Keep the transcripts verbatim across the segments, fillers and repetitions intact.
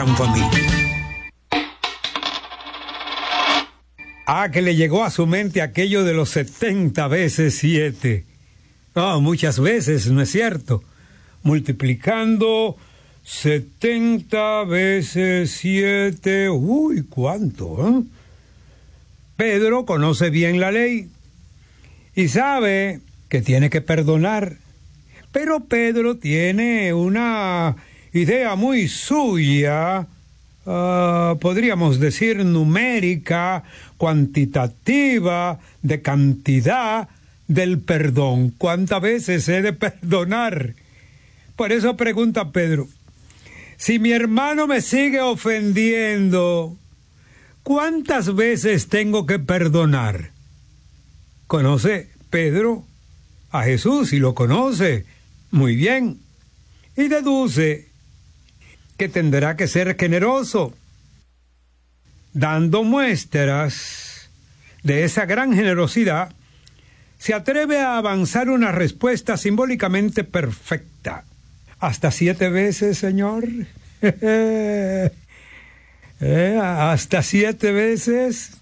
gran familia. Ah, que le llegó a su mente aquello de los setenta veces siete. Ah, muchas veces, ¿no es cierto? Multiplicando setenta veces siete. Uy, ¿cuánto? ¿Eh? Pedro conoce bien la ley y sabe que tiene que perdonar. Pero Pedro tiene una idea muy suya, uh, podríamos decir numérica, cuantitativa, de cantidad del perdón. ¿Cuántas veces he de perdonar? Por eso pregunta Pedro, si mi hermano me sigue ofendiendo, ¿cuántas veces tengo que perdonar? ¿Conoce Pedro a Jesús y lo conoce muy bien? Y deduce que tendrá que ser generoso, dando muestras de esa gran generosidad. Se atreve a avanzar una respuesta simbólicamente perfecta. ¿Hasta siete veces, Señor? ¿Eh? ¿Hasta siete veces?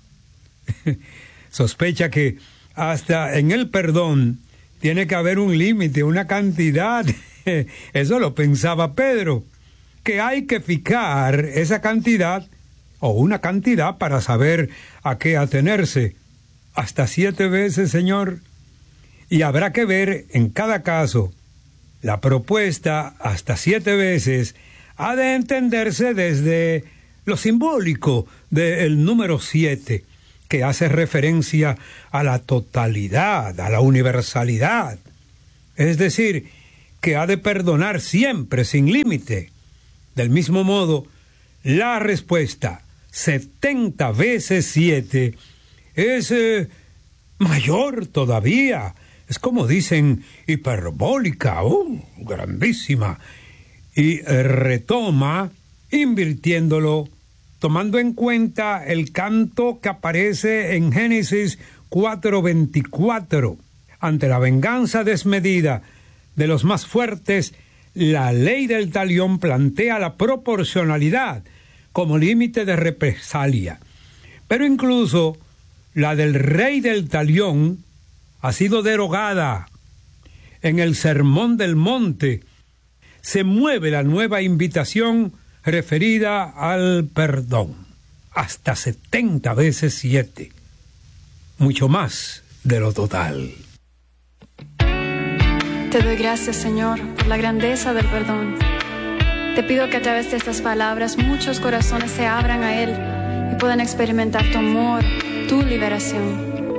Sospecha que hasta en el perdón tiene que haber un límite, una cantidad. Eso lo pensaba Pedro, que hay que fijar esa cantidad o una cantidad para saber a qué atenerse. Hasta siete veces, Señor. Y habrá que ver en cada caso. La propuesta hasta siete veces ha de entenderse desde lo simbólico del número siete, que hace referencia a la totalidad, a la universalidad. Es decir, que ha de perdonar siempre, sin límite. Del mismo modo, la respuesta setenta veces siete es eh, mayor todavía. Es como dicen, hiperbólica, uh, grandísima. Y eh, retoma, invirtiéndolo, tomando en cuenta el canto que aparece en Génesis cuatro veinticuatro. Ante la venganza desmedida de los más fuertes, la ley del talión plantea la proporcionalidad como límite de represalia. Pero incluso la del rey del talión ha sido derogada. En el Sermón del Monte se mueve la nueva invitación referida al perdón. Hasta setenta veces siete. Mucho más de lo total. Te doy gracias, Señor, por la grandeza del perdón. Te pido que a través de estas palabras muchos corazones se abran a Él y puedan experimentar tu amor, tu liberación.